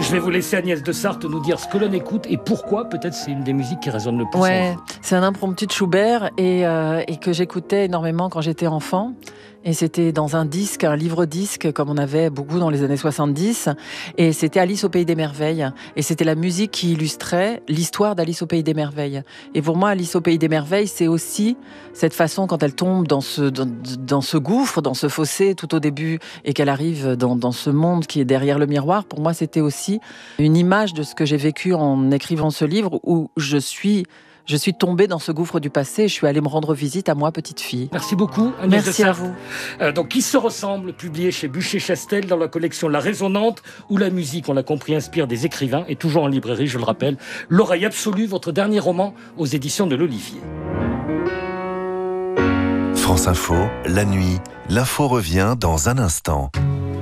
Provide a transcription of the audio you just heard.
Je vais vous laisser Agnès de Sarthe nous dire ce que l'on écoute et pourquoi. Peut-être c'est une des musiques qui résonne le plus. Ouais, c'est un impromptu de Schubert et que j'écoutais énormément quand j'étais enfant. Et c'était dans un livre-disque, comme on avait beaucoup dans les années 70. Et c'était Alice au Pays des Merveilles. Et c'était la musique qui illustrait l'histoire d'Alice au Pays des Merveilles. Et pour moi, Alice au Pays des Merveilles, c'est aussi cette façon, quand elle tombe dans ce gouffre, dans ce fossé tout au début, et qu'elle arrive dans ce monde qui est derrière le miroir. Pour moi, c'était aussi une image de ce que j'ai vécu en écrivant ce livre, où je suis tombée dans ce gouffre du passé et je suis allée me rendre visite à moi, petite fille. Merci beaucoup, Agnès Merci de à Sarthe. vous. Donc, Qui se ressemble, publié chez Bûcher-Chastel dans la collection La Résonante, où la musique, on l'a compris, inspire des écrivains, et toujours en librairie, je le rappelle. L'Oreille absolue, votre dernier roman aux éditions de l'Olivier. France Info, la nuit, l'info revient dans un instant.